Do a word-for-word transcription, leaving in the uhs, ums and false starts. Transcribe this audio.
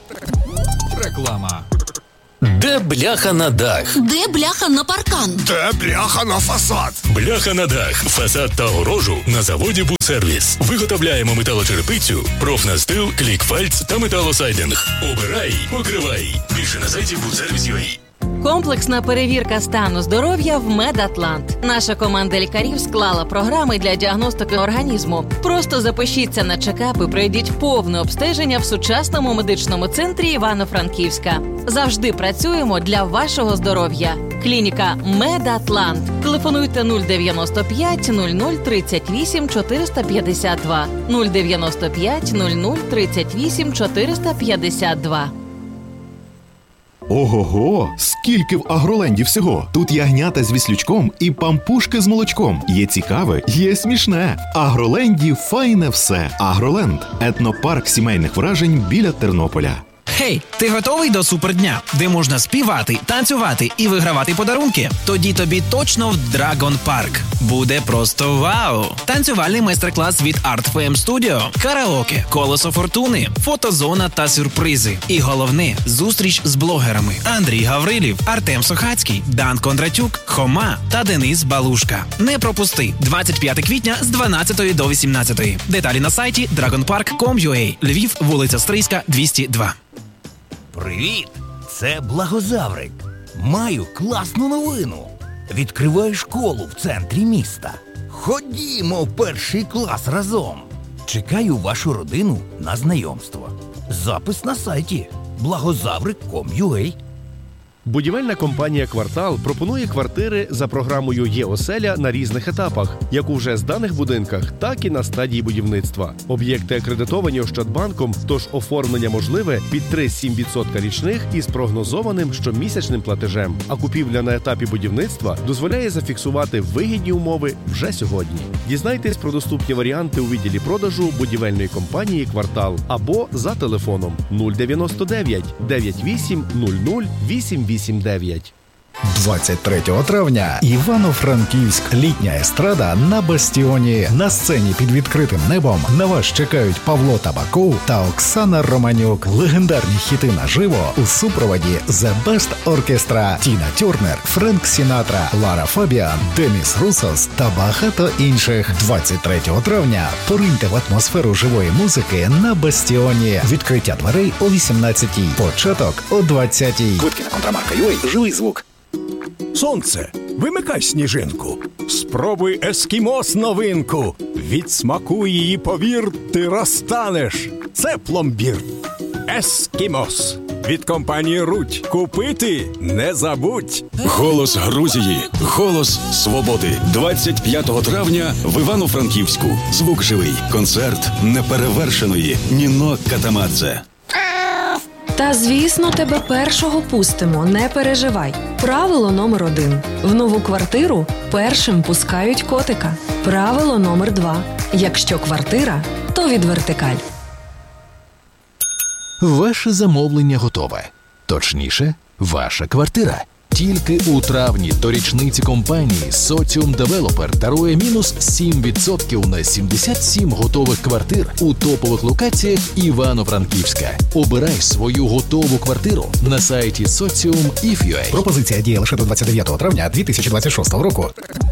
Реклама. Де бляха на дах? Де бляха на паркан? Де бляха на фасад? Бляха на дах, фасад та огорожу на заводі «Бусервіс». Виготовляємо металочерепицю, профнастил, клікфальц та металосайдинг. Обирай, покривай. Більше на сайті бусервіс крапка ю а. Комплексна перевірка стану здоров'я в Медатлант. Наша команда лікарів склала програми для діагностики організму. Просто запишіться на чекап і пройдіть повне обстеження в сучасному медичному центрі Івано-Франківська. Завжди працюємо для вашого здоров'я. Клініка Медатлант. Телефонуйте нуль дев'яносто п'ять нуль нуль тридцять вісім чотириста п'ятдесят два нуль дев'яносто п'ять нуль нуль тридцять вісім чотириста п'ятдесят два. Ого-го! Скільки в Агроленді всього! Тут ягнята з віслючком і пампушки з молочком. Є цікаве, є смішне. В Агроленді файне все. Агроленд – етнопарк сімейних вражень біля Тернополя. Хей, ти готовий до супердня, де можна співати, танцювати і вигравати подарунки? Тоді тобі точно в Dragon Park. Буде просто вау! Танцювальний майстер-клас від Art еф ем Studio, караоке, колесо фортуни, фотозона та сюрпризи. І головне – зустріч з блогерами. Андрій Гаврилів, Артем Сохацький, Дан Кондратюк, Хома та Денис Балушка. Не пропусти! двадцять п'ятого квітня з дванадцятої до вісімнадцятої. Деталі на сайті dragon park крапка ком крапка ю а. Львів, вулиця Стрийська, двісті два. Привіт! Це Благозаврик. Маю класну новину. Відкриваю школу в центрі міста. Ходімо в перший клас разом. Чекаю вашу родину на знайомство. Запис на сайті благозаврик крапка ком крапка ю а. Будівельна компанія «Квартал» пропонує квартири за програмою «Є-оселя» на різних етапах, як у вже зданих будинках, так і на стадії будівництва. Об'єкти акредитовані Ощадбанком, тож оформлення можливе під три цілих сім десятих відсотка річних із прогнозованим щомісячним платежем. А купівля на етапі будівництва дозволяє зафіксувати вигідні умови вже сьогодні. Дізнайтесь про доступні варіанти у відділі продажу будівельної компанії «Квартал» або за телефоном нуль дев'яносто дев'ять дев'ять вісім нуль нуль вісім вісім дев'ять. двадцять третього травня Івано-Франківськ. Літня естрада на Бастіоні. На сцені під відкритим небом на вас чекають Павло Табаков та Оксана Романюк. Легендарні хіти наживо у супроводі The Best Orchestra, Тіна Тернер, Френк Сінатра, Лара Фабіан, Деніс Русос та багато інших. двадцять третього травня пориньте в атмосферу живої музики на Бастіоні. Відкриття дверей о вісімнадцятій. Початок о двадцятій. Квитки на контрамарка крапка ю а. Живий звук. Сонце, вимикай сніжинку. Спробуй ескімос новинку. Від смаку її, повір, ти розтанеш. Це пломбір. Ескімос. Від компанії «Рудь». Купити не забудь. Голос Грузії. Голос свободи. двадцять п'ятого травня в Івано-Франківську. Звук живий. Концерт неперевершеної Ніно Катамадзе. Та, звісно, тебе першого пустимо, не переживай. Правило номер один. В нову квартиру першим пускають котика. Правило номер два. Якщо квартира, то від Вертикаль. Ваше замовлення готове. Точніше, ваша квартира. Тільки у травні до річниці компанії Socium Developer дарує мінус сім відсотків на сімдесят сім готових квартир у топових локаціях Івано-Франківська. Обирай свою готову квартиру на сайті Socium крапка ef крапка ю а. Пропозиція діє лише до двадцять дев'ятого травня дві тисячі двадцять шостого року.